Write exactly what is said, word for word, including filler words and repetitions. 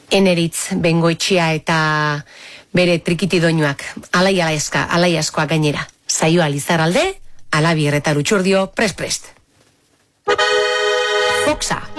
Eneritz Bengoetxea eta bere trikitidoinuak, alai alaiazka, alai askoak gainera. Saioa Lizarralde, Alabier eta Lutxurdio, prest-prest. Foxa.